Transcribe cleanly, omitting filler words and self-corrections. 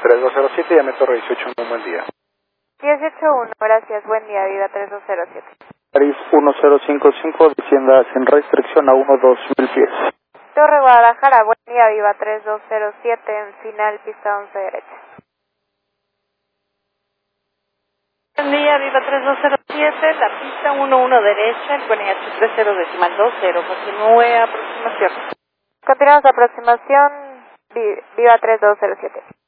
3207, llame Torre 18, un buen día. 181, gracias, buen día, Viva 3207. París 1055, descienda sin restricción a 12000 pies. Torre Guadalajara, buen día, Viva 3207, en final, pista 11 derecha. Buen día, Viva 3207, la pista 11 derecha, el Coneachi 30.20, continúe aproximación. Continuamos aproximación, Viva 3207.